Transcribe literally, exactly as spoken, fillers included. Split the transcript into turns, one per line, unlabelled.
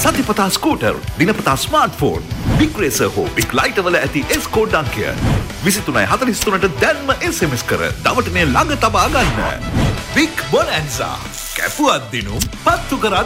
සතිපතා scooter, දිනපතා smartphone, big racer හෝ big lighter වල ඇති එස් කෝඩ් අංකය විසි තුනයි හතළිස් තුනට දැන්ම එස් එම් එස් කර දවටනේ ළඟ තබා ගන්න. බිග් බොනැන්සා කැපුවත් දිනුම් පත්තු කර